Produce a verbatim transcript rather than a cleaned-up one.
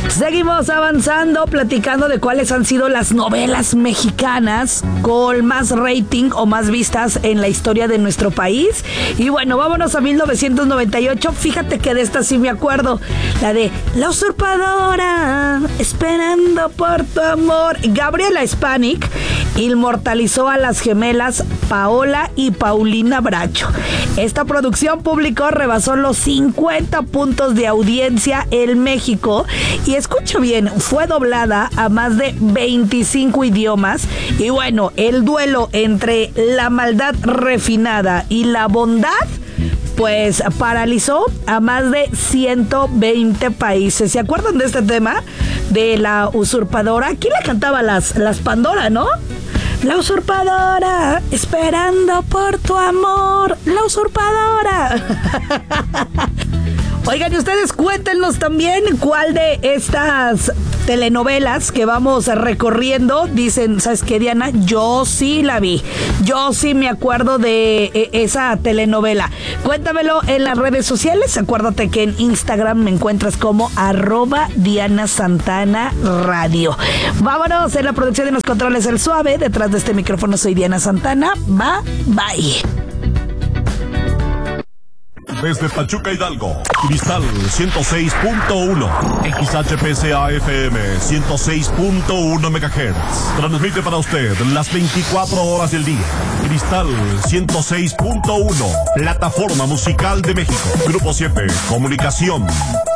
Seguimos avanzando, platicando de cuáles han sido las novelas mexicanas con más rating o más vistas en la historia de nuestro país. Y bueno, vámonos a mil novecientos noventa y ocho. Fíjate que de esta sí me acuerdo. La de La Usurpadora, esperando por tu amor. Gabriela Spanik inmortalizó a las gemelas Paola y Paulina Bracho. Esta producción publicó rebasó los cincuenta puntos de audiencia en México y escucha bien, fue doblada a más de veinticinco idiomas y bueno, el duelo entre la maldad refinada y la bondad pues paralizó a más de ciento veinte países. ¿Se acuerdan de este tema? De La Usurpadora. ¿Quién la cantaba? Las, las Pandora, ¿no? La usurpadora, esperando por tu amor. La usurpadora. Oigan, y ustedes cuéntenos también cuál de estas telenovelas que vamos recorriendo dicen, ¿sabes qué, Diana? Yo sí la vi. Yo sí me acuerdo de eh, esa telenovela. Cuéntamelo en las redes sociales. Acuérdate que en Instagram me encuentras como arroba Diana Santana Radio. Vámonos, en la producción de los controles El Suave. Detrás de este micrófono soy Diana Santana. Bye, bye. Desde Pachuca, Hidalgo, Cristal ciento seis punto uno, X H P C A F M ciento seis punto uno megahertz. Transmite para usted las veinticuatro horas del día. Cristal ciento seis punto uno, plataforma musical de México. Grupo siete, Comunicación.